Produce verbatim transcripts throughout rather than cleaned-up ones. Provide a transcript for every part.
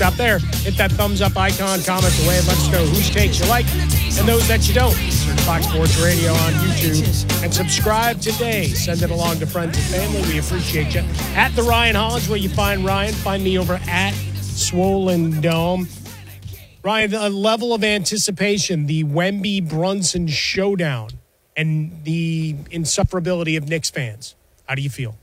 stop there. Hit that thumbs up icon, comment away, and let us know whose takes you like and those that you don't. Search Fox Sports Radio on YouTube and subscribe today. Send it along to friends and family. We appreciate you. At the Ryan Hollins, where you find Ryan. Find me over at Swollen Dome. Ryan, a level of anticipation, the Wemby-Brunson showdown, and the insufferability of Knicks fans. How do you feel?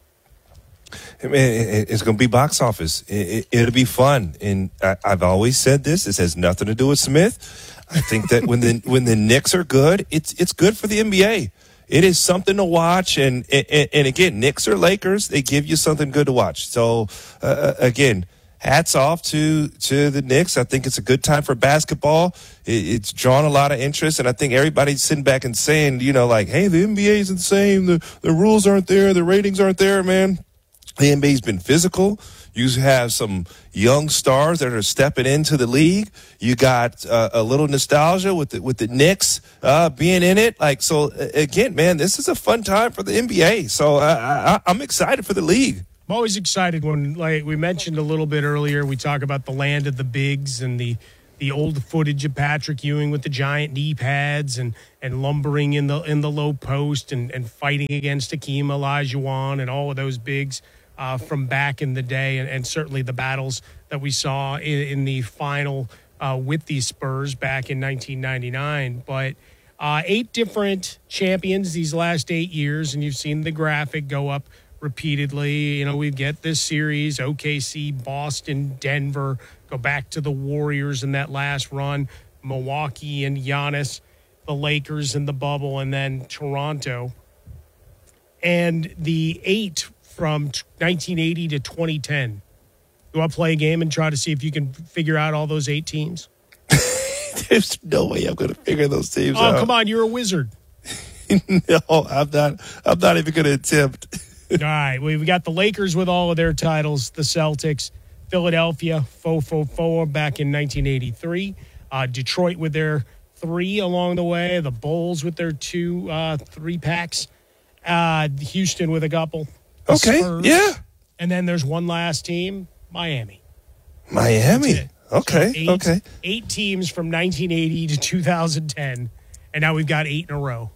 Man, it's going to be box office. It'll be fun. And I've always said this. This has nothing to do with Smith. I think that when the when the Knicks are good, it's it's good for the N B A. It is something to watch. And, and, and again, Knicks or Lakers, they give you something good to watch. So, uh, again, hats off to, to the Knicks. I think it's a good time for basketball. It, it's drawn a lot of interest, and I think everybody's sitting back and saying, you know, like, hey, the N B A isn't the same. The, the rules aren't there. The ratings aren't there, man. The N B A's been physical. You have some young stars that are stepping into the league. You got uh, a little nostalgia with the, with the Knicks uh, being in it. Like, so, again, man, this is a fun time for the N B A. So I, I, I'm excited for the league. I'm always excited when, like we mentioned a little bit earlier, we talk about the land of the bigs and the the old footage of Patrick Ewing with the giant knee pads and, and lumbering in the in the low post and, and fighting against Hakeem Olajuwon and all of those bigs uh, from back in the day, and, and certainly the battles that we saw in, in the final uh, with the Spurs back in nineteen ninety-nine. But uh, eight different champions these last eight years, and you've seen the graphic go up repeatedly. You know, we get this series, O K C, Boston, Denver, go back to the Warriors in that last run, Milwaukee and Giannis, the Lakers in the bubble, and then Toronto. And the eight from nineteen eighty to twenty ten. You want to play a game and try to see if you can figure out all those eight teams? There's no way I'm going to figure those teams oh, out. Oh, come on. You're a wizard. No, I'm not. I'm not even going to attempt. All right, we've got the Lakers with all of their titles, the Celtics, Philadelphia, fo fo fo back in nineteen eighty-three, uh, Detroit with their three along the way, the Bulls with their two uh, three-packs, uh, Houston with a couple. Okay, Spurs, yeah. And then there's one last team, Miami. Miami, okay, so eight, okay. Eight teams from nineteen eighty to two thousand ten, and now we've got eight in a row.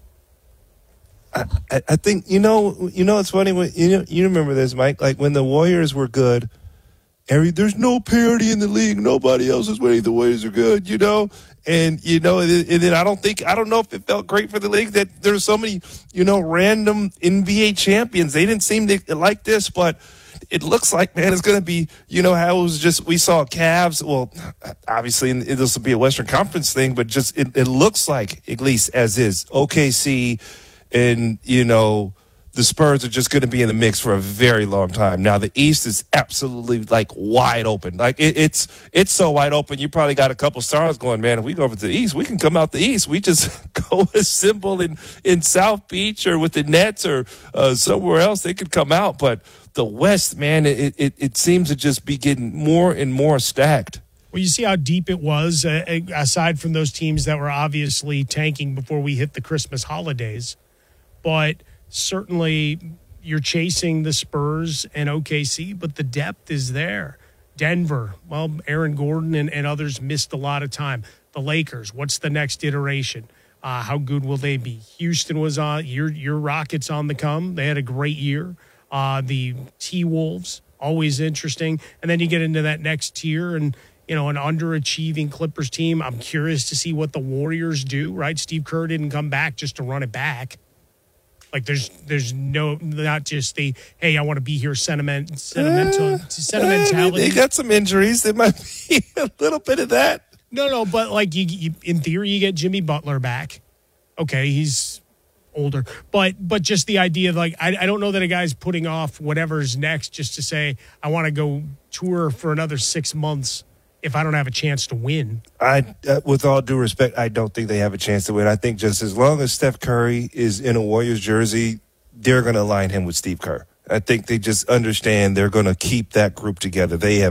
I, I think, you know, you know, it's funny when you know, you remember this, Mike, like when the Warriors were good, every, there's no parity in the league. Nobody else is winning. The Warriors are good, you know? And, you know, and, and then I don't think, I don't know if it felt great for the league that there's so many, you know, random N B A champions. They didn't seem to like this, but it looks like, man, it's going to be, you know, how it was just, we saw Cavs. Well, obviously this will be a Western Conference thing, but just, it, it looks like, at least as is, O K C, and, you know, the Spurs are just going to be in the mix for a very long time. Now, the East is absolutely, like, wide open. Like, it, it's it's so wide open, you probably got a couple stars going, man, if we go over to the East, we can come out the East. We just go assemble in, in South Beach or with the Nets or uh, somewhere else. They could come out. But the West, man, it, it, it seems to just be getting more and more stacked. Well, you see how deep it was, uh, aside from those teams that were obviously tanking before we hit the Christmas holidays. But certainly you're chasing the Spurs and O K C, but the depth is there. Denver, well, Aaron Gordon and, and others missed a lot of time. The Lakers, what's the next iteration? Uh, how good will they be? Houston was on, your, your Rockets on the come. They had a great year. Uh, the T-Wolves, always interesting. And then you get into that next tier and, you know, an underachieving Clippers team. I'm curious to see what the Warriors do, right? Steve Kerr didn't come back just to run it back. Like there's there's no, not just the, hey, I want to be here sentiment, sentimental, uh, sentimentality. They got some injuries. There might be a little bit of that. No, no, but like you, you in theory, you get Jimmy Butler back. Okay, he's older. But but just the idea of like, I, I don't know that a guy's putting off whatever's next just to say, I want to go tour for another six months. If I don't have a chance to win. I, uh, with all due respect, I don't think they have a chance to win. I think just as long as Steph Curry is in a Warriors jersey, they're going to align him with Steve Kerr. I think they just understand they're going to keep that group together. They have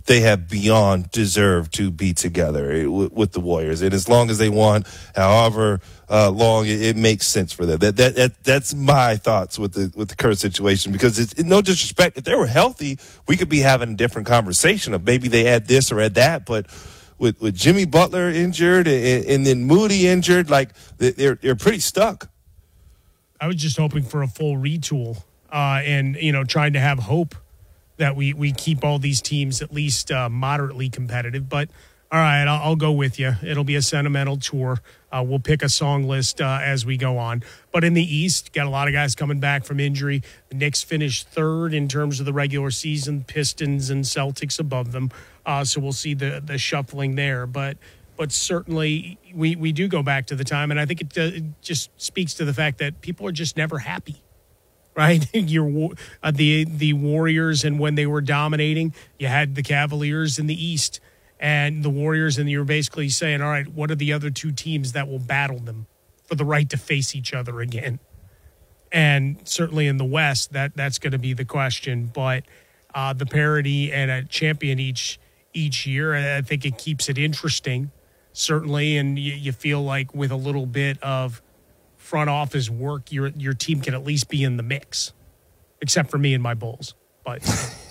they have beyond deserved to be together with, with the Warriors. And as long as they want, however uh, long it, it makes sense for them. That, that that that's my thoughts with the with the current situation. Because it's no disrespect, if they were healthy, we could be having a different conversation of maybe they add this or add that. But with with Jimmy Butler injured and, and then Moody injured, like they're they're pretty stuck. I was just hoping for a full retool uh, and you know trying to have hope that we, we keep all these teams at least uh, moderately competitive. But, all right, I'll, I'll go with you. It'll be a sentimental tour. Uh, we'll pick a song list uh, as we go on. But in the East, got a lot of guys coming back from injury. The Knicks finished third in terms of the regular season, Pistons and Celtics above them. Uh, so we'll see the the shuffling there. But but certainly we, we do go back to the time, and I think it, uh, it just speaks to the fact that people are just never happy. Right, your uh, the the Warriors, and when they were dominating, you had the Cavaliers in the East, and the Warriors, and you're basically saying, all right, what are the other two teams that will battle them for the right to face each other again? And certainly in the West, that that's going to be the question. But uh, the parity and a champion each each year, I think it keeps it interesting, certainly, and you, you feel like with a little bit of front office work, your your team can at least be in the mix, except for me and my Bulls. But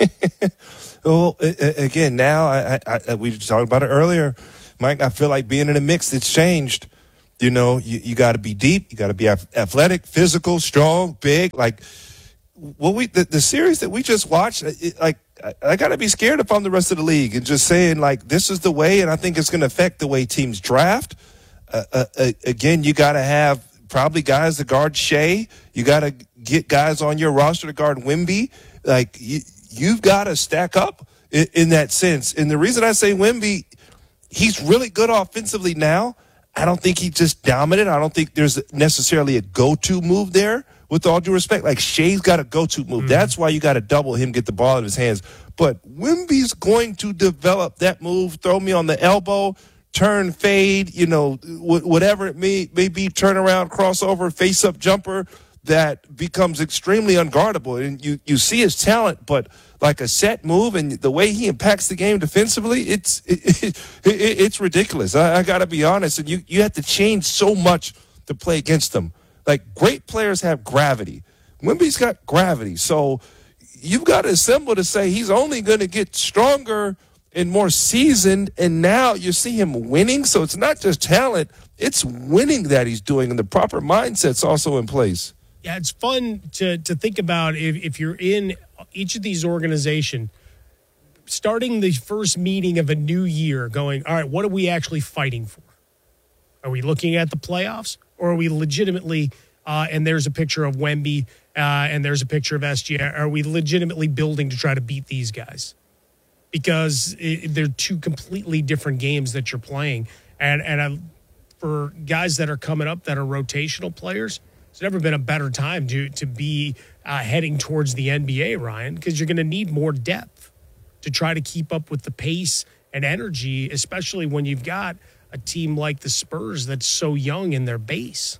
well, again, now I, I, I, we talked about it earlier, Mike. I feel like being in a mix, it's changed. You know, you, you got to be deep, you got to be athletic, physical, strong, big. Like what we the, the series that we just watched, it, like I, I got to be scared if I'm the rest of the league and just saying like this is the way, and I think it's going to affect the way teams draft. Uh, uh, again, you got to have probably guys to guard Shea. You got to get guys on your roster to guard Wemby. Like, you, you've got to stack up in, in that sense. And the reason I say Wemby, he's really good offensively now. I don't think he's just dominant. I don't think there's necessarily a go-to move there, with all due respect. Like, Shea's got a go-to move. Mm-hmm. That's why you got to double him, get the ball in his hands. But Wemby's going to develop that move, throw me on the elbow, turn, fade, you know, whatever it may, may be, turn around, crossover, face-up jumper that becomes extremely unguardable. And you, you see his talent, but like a set move and the way he impacts the game defensively, it's it, it, it, it's ridiculous. I, I got to be honest. And you, you have to change so much to play against them. Like, great players have gravity. Wemby's got gravity. So you've got to assemble to say he's only going to get stronger and more seasoned, and now you see him winning. So it's not just talent, it's winning that he's doing, and the proper mindset's also in place. Yeah, it's fun to to think about if, if you're in each of these organizations, starting the first meeting of a new year, going, all right, what are we actually fighting for? Are we looking at the playoffs, or are we legitimately, uh, and there's a picture of Wemby, uh, and there's a picture of S G A, are we legitimately building to try to beat these guys? Because it, they're two completely different games that you're playing. And and I, for guys that are coming up that are rotational players, it's never been a better time to, to be uh, heading towards the N B A, Ryan, because you're going to need more depth to try to keep up with the pace and energy, especially when you've got a team like the Spurs that's so young in their base.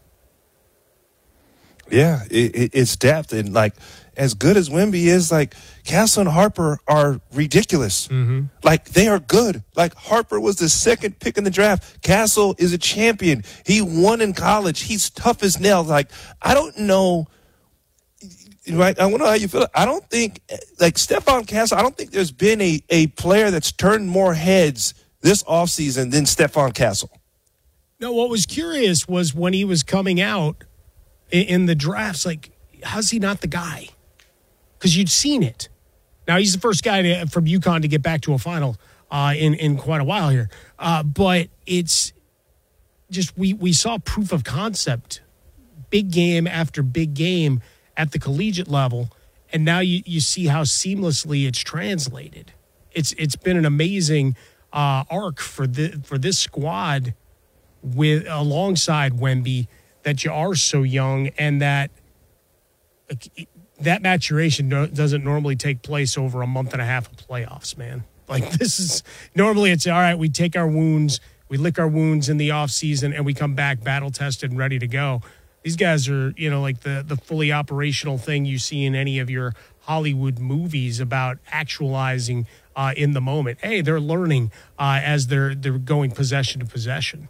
Yeah, it, it, it's depth. And, like, as good as Wemby is, like, Castle and Harper are ridiculous. Mm-hmm. Like, they are good. Like, Harper was the second pick in the draft. Castle is a champion. He won in college. He's tough as nails. Like, I don't know, right? I want to know how you feel. I don't think, like, Stephon Castle, I don't think there's been a, a player that's turned more heads this offseason than Stephon Castle. No, what was curious was when he was coming out in, in the drafts, like, how's he not the guy? Because you'd seen it. Now, he's the first guy to, from UConn to get back to a final uh, in, in quite a while here. Uh, but it's just we, we saw proof of concept, big game after big game at the collegiate level, and now you, you see how seamlessly it's translated. It's It's been an amazing uh, arc for, the, for this squad with alongside Wemby, that you are so young and that like, – that maturation doesn't normally take place over a month and a half of playoffs, man. Like, this is normally it's all right. We take our wounds, we lick our wounds in the off season, and we come back battle tested and ready to go. These guys are, you know, like the the fully operational thing you see in any of your Hollywood movies about actualizing uh, in the moment. Hey, they're learning uh, as they're they're going possession to possession.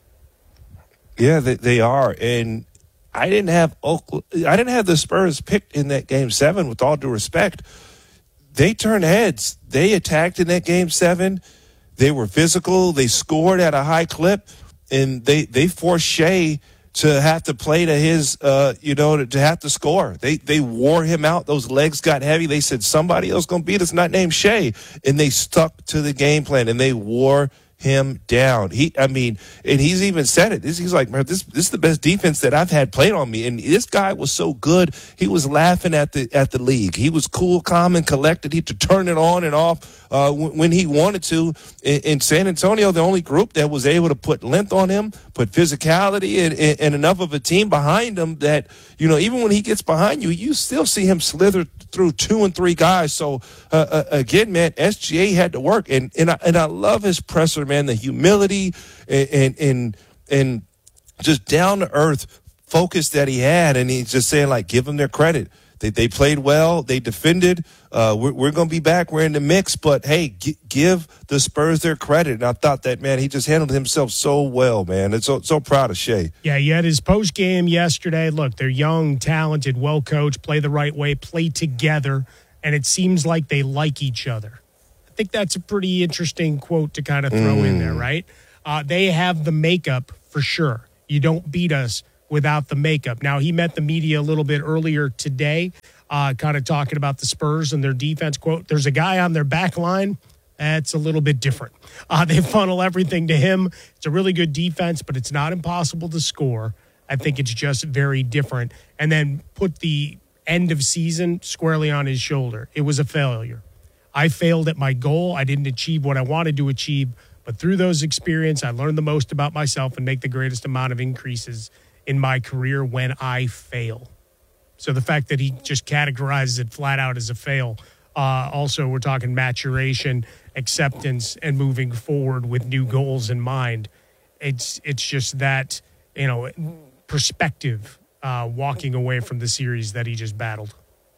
Yeah, they, they are, and I didn't have Oakland, I didn't have the Spurs picked in that game seven. With all due respect, they turned heads. They attacked in that game seven. They were physical. They scored at a high clip, and they they forced Shea to have to play to his, uh, you know, to, to have to score. They they wore him out. Those legs got heavy. They said somebody else going to beat us, not named Shea, and they stuck to the game plan and they wore him down. He, I mean, and he's even said it. This, he's like, man, this this is the best defense that I've had played on me. And this guy was so good. He was laughing at the at the league. He was cool, calm, and collected. He could turn it on and off uh, when, when he wanted to. In, in San Antonio, the only group that was able to put length on him, put physicality, and, and, and enough of a team behind him that, you know, even when he gets behind you, you still see him slither through two and three guys. So uh, uh, again, man, S G A had to work, and and I, and I love his presser, man. The humility and and and, and just down to earth focus that he had, and he's just saying, like, give them their credit. They they played well. They defended. Uh, we're we're going to be back. We're in the mix. But, hey, g- give the Spurs their credit. And I thought that, man, he just handled himself so well, man. And so, so proud of Shea. Yeah, he had his post-game yesterday. Look, they're young, talented, well-coached, play the right way, play together, and it seems like they like each other. I think that's a pretty interesting quote to kind of throw mm. in there, right? Uh, they have the makeup for sure. You don't beat us without the makeup. Now, he met the media a little bit earlier today, uh, kind of talking about the Spurs and their defense. Quote, there's a guy on their back line that's a little bit different. Uh, they funnel everything to him. It's a really good defense, but it's not impossible to score. I think it's just very different. And then put the end of season squarely on his shoulder. It was a failure. I failed at my goal. I didn't achieve what I wanted to achieve. But through those experiences, I learned the most about myself and make the greatest amount of increases in my career when I fail. So the fact that he just categorizes it flat out as a fail. Uh, also, we're talking maturation, acceptance, and moving forward with new goals in mind. It's it's just that, you know, perspective uh, walking away from the series that he just battled.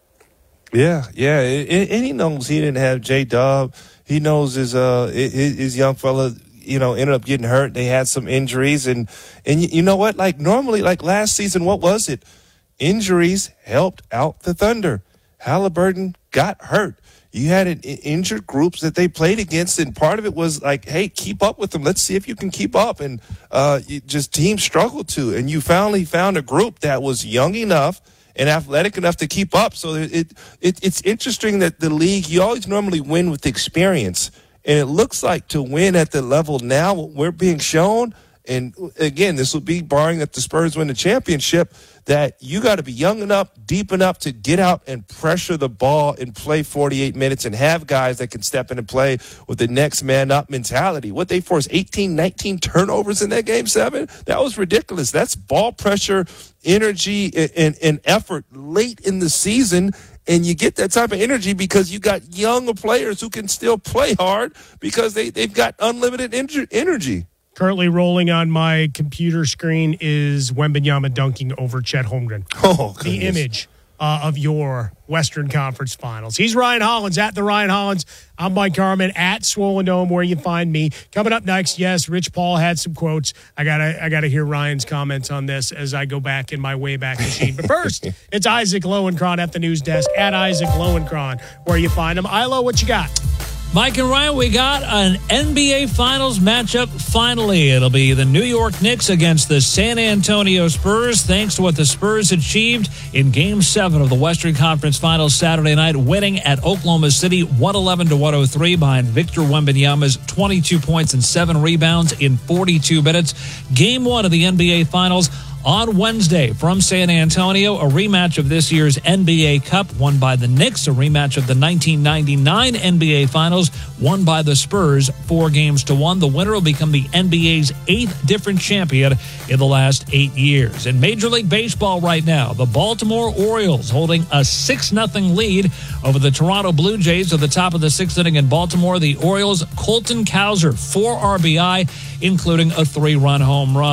Yeah, yeah, and he knows he didn't have J-Dub. He knows his uh his, his young fella, you know, ended up getting hurt. They had some injuries, and and you know what? Like normally, like last season, what was it? Injuries helped out the Thunder. Halliburton got hurt. You had an injured groups that they played against, and part of it was like, hey, keep up with them. Let's see if you can keep up. And uh, you, just teams struggled to, and you finally found a group that was young enough and athletic enough to keep up. So it, it it's interesting that the league, you always normally win with experience. And it looks like to win at the level now we're being shown, and again, this will be barring that the Spurs win the championship, that you got to be young enough, deep enough to get out and pressure the ball and play forty-eight minutes and have guys that can step in and play with the next man up mentality. What they forced, eighteen, nineteen turnovers in that game seven? That was ridiculous. That's ball pressure, energy, and, and, and effort late in the season. And you get that type of energy because you got younger players who can still play hard because they, they've got unlimited energy. Currently rolling on my computer screen is Wembanyama dunking over Chet Holmgren. Oh, goodness. The image uh, of your Western Conference Finals. He's Ryan Hollins at the Ryan Hollins. I'm Mike Harmon at Swollen Dome, where you find me. Coming up next, yes, Rich Paul had some quotes. I gotta, I gotta hear Ryan's comments on this as I go back in my Wayback Machine. But first, it's Isaac Lowenkron at the news desk at Isaac Lowenkron, where you find him. Ilo, what you got? Mike and Ryan, we got an N B A Finals matchup finally. It'll be the New York Knicks against the San Antonio Spurs, thanks to what the Spurs achieved in Game seven of the Western Conference Finals Saturday night, winning at Oklahoma City one eleven to one oh three behind Victor Wembanyama's twenty-two points and seven rebounds in forty-two minutes. Game one of the N B A Finals on Wednesday from San Antonio, a rematch of this year's N B A Cup won by the Knicks, a rematch of the nineteen ninety-nine N B A Finals won by the Spurs four games to one. The winner will become the N B A's eighth different champion in the last eight years. In Major League Baseball right now, the Baltimore Orioles holding a six nothing lead over the Toronto Blue Jays at the top of the sixth inning in Baltimore. The Orioles' Colton Cowser, four R B I, including a three-run home run.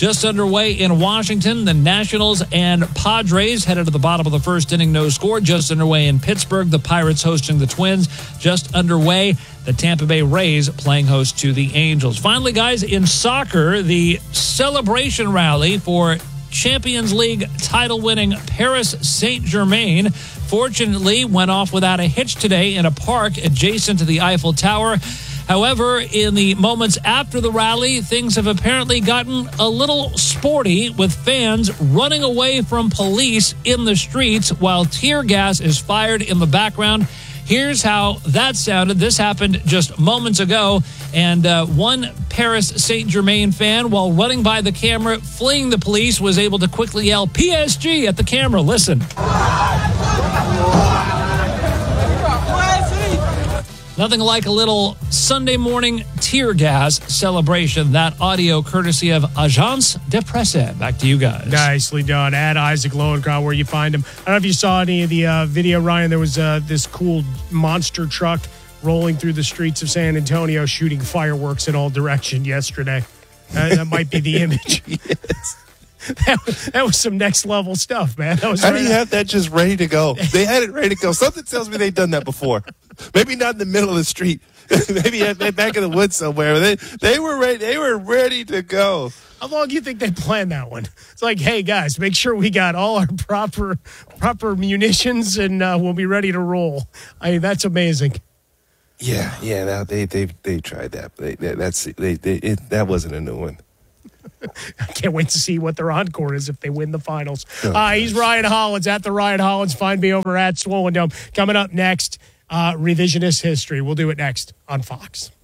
Just underway in Washington, the Nationals and Padres headed to the bottom of the first inning, no score. Just underway in Pittsburgh, the Pirates hosting the Twins. Just underway, the Tampa Bay Rays playing host to the Angels. Finally, guys, in soccer, the celebration rally for Champions League title-winning Paris Saint-Germain fortunately went off without a hitch today in a park adjacent to the Eiffel Tower. However, in the moments after the rally, things have apparently gotten a little sporty, with fans running away from police in the streets while tear gas is fired in the background. Here's how that sounded. This happened just moments ago, and uh, one Paris Saint-Germain fan, while running by the camera, fleeing the police, was able to quickly yell P S G at the camera. Listen. Nothing like a little Sunday morning tear gas celebration. That audio courtesy of Agence de Presse. Back to you guys. Nicely done. At Isaac Lowenkron, where you find him. I don't know if you saw any of the uh, video, Ryan. There was uh, this cool monster truck rolling through the streets of San Antonio shooting fireworks in all directions yesterday. Uh, that might be the image. Yes. That was, that was some next level stuff, man. That was How right do you have that just ready to go? They had it ready to go. Something tells me they've done that before. Maybe not in the middle of the street. Maybe back in the woods somewhere. They they were ready. They were ready to go. How long do you think they planned that one? It's like, hey guys, make sure we got all our proper proper munitions, and uh, we'll be ready to roll. I mean, that's amazing. Yeah, yeah. That, they they they tried that. They, they, that's they, they it, that wasn't a new one. I can't wait to see what their encore is if they win the finals. Oh, uh, he's Ryan Hollins at the Ryan Hollins. Find me over at Swollen Dome. Coming up next, uh, revisionist history. We'll do it next on Fox.